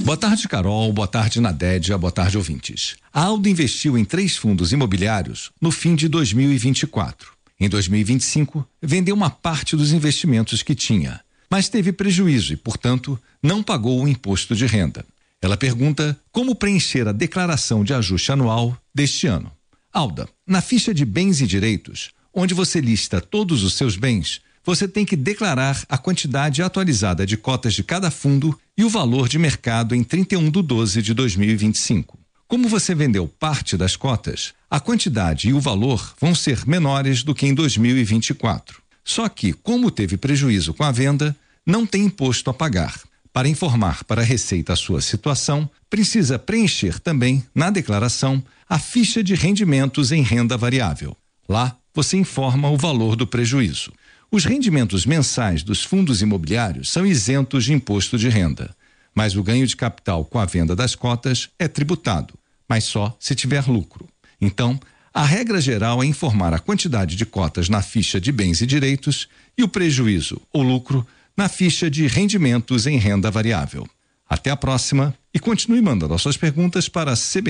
Boa tarde, Carol. Boa tarde, Nadédia. Boa tarde, ouvintes. A Aldo investiu em 3 fundos imobiliários no fim de 2024. Em 2025, vendeu uma parte dos investimentos que tinha, mas teve prejuízo e, portanto, não pagou o imposto de renda. Ela pergunta como preencher a declaração de ajuste anual deste ano. Alda, na ficha de bens e direitos, onde você lista todos os seus bens, você tem que declarar a quantidade atualizada de cotas de cada fundo e o valor de mercado em 31/12/2025. Como você vendeu parte das cotas, a quantidade e o valor vão ser menores do que em 2024. Só que, como teve prejuízo com a venda, não tem imposto a pagar. Para informar para a Receita a sua situação, precisa preencher também, na declaração, a ficha de rendimentos em renda variável. Lá, você informa o valor do prejuízo. Os rendimentos mensais dos fundos imobiliários são isentos de imposto de renda, mas o ganho de capital com a venda das cotas é tributado, mas só se tiver lucro. Então, a regra geral é informar a quantidade de cotas na ficha de bens e direitos e o prejuízo ou lucro na ficha de rendimentos em renda variável. Até a próxima e continue mandando as suas perguntas para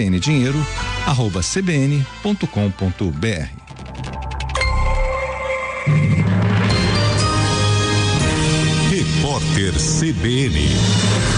cbndinheiro@cbn.com.br. Repórter CBN.